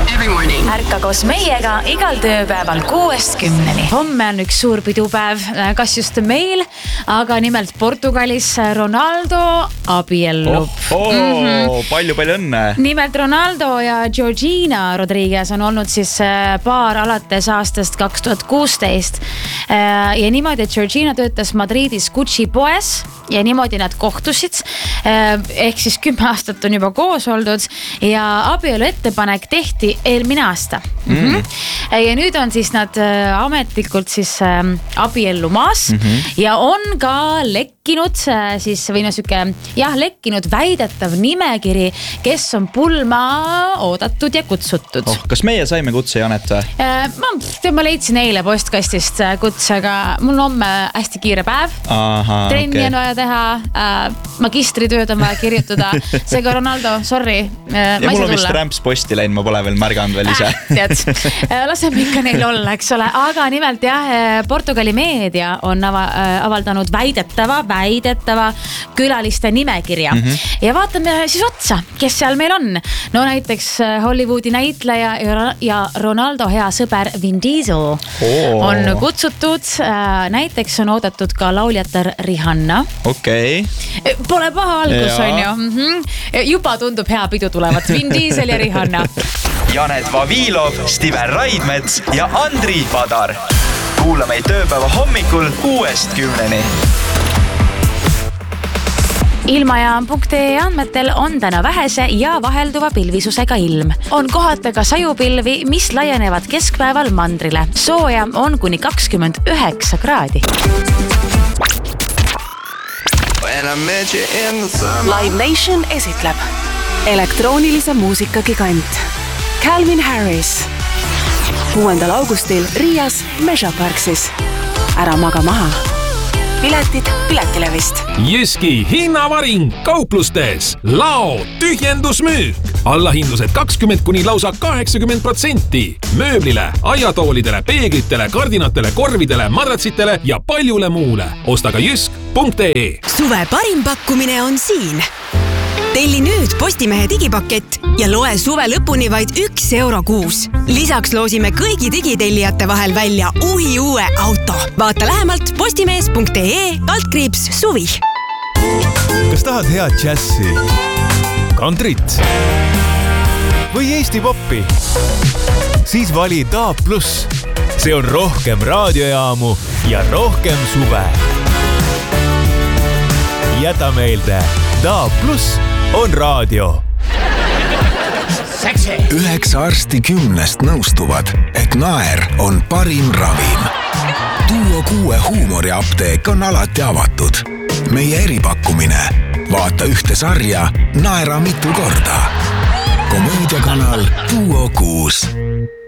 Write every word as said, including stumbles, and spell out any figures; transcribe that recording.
every morning. Ärka koos meiega igal tööpäeval kuuest kümneni. Homme on üks suur pidupäev, kas just meil, aga nimelt Portugalis Ronaldo abiellub. Oh, oh, mm-hmm. Palju, palju õnne. Nimelt Ronaldo ja Georgina Rodriguez on olnud siis paar alates aastast kaks tuhat kuusteist. Ja niimoodi, et Georgina töötas Madridis Gucci poes ja niimoodi nad kohtusid. Ehk siis kümme aastat on juba koos oldud ja abielu ettepanek tehti eelmine aasta. Mm-hmm. Ja nüüd on siis nad ametlikult siis abiellumaas mm-hmm. ja on ka lekkinud siis või no süke, jah, lekkinud väidetav nimekiri, kes on pulma oodatud ja kutsutud. Oh, kas meie saime kutse, Janet? Ma, ma leidsin eile postkastist kutsega. Mul on homme hästi kiire päev. Aha, trenni okay. on vaja teha, magistritööd on vaja kirjutada. Seega Ronaldo, sorry. Ja mul on vist rämps posti läinud, ma pole veel märganud veel ise. Äh, tead, laseme ikka neil olla, eks ole. Aga nimelt jah, Portugali meedia on avaldanud väidetava, väidetava külaliste nimekirja. Mm-hmm. Ja vaatame siis otsa, kes seal meil on. No näiteks Hollywoodi näitleja ja Ronaldo hea sõber Vin Diesel oh. on kutsutud. Näiteks on oodatud ka lauljatar Rihanna. Okei. Okay. Pole paha algus, ja. On ju. Mm-hmm. Juba tundub hea pidu tulevat. Vin Diesel ja Rihanna. Janet Vavilov, Steven Raidmets ja Andri Padar. Kuula meid tööpäeva hommikul kuuest kümneni. Ilmajaam punkt ee andmetel on täna vähese ja vahelduva pilvisusega ilm. On kohata ka sajupilvi, mis laienevad keskpäeval mandrile. Sooja on kuni kakskümmend üheksa kraadi. Live Nation esitleb elektroonilise muusika gigant Calvin Harris kuuendal augustil Riias Measure Parksis. Ära maga maha. Piletid Piletilevist. Jyski hinnavaring kauplustes. Lao tühjendusmüük. Allahindlused kakskümmend kuni lausa kaheksakümmend protsenti. Mööblile, aiatoolidele, peeglitele, kardinatele, korvidele, madratsitele ja paljule muule. Osta ka jysk punkt ee. Suve parim pakkumine on siin. Telli nüüd Postimehe digipakett ja loe suve lõpuni vaid üks euro kuus. Lisaks loosime kõigi digitellijate vahel välja uhi uue auto. Vaata lähemalt postimees punkt ee kaldkriips suvi. Kas tahad head džässi, kantrit või Eesti poppi? Siis vali D A B plus. See on rohkem raadiojaamu ja rohkem suve. Jäta meelde, D A B plus on raadio. Üheksa arsti kümnest nõustuvad, et naer on parim ravim. Duo kuue huumoriapteek on alati avatud. Meie eripakkumine. Vaata ühte sarja, naera mitu korda. Komöödiakanal Duo kuus.